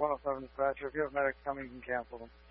107 dispatcher. If you have medics coming, you can cancel them.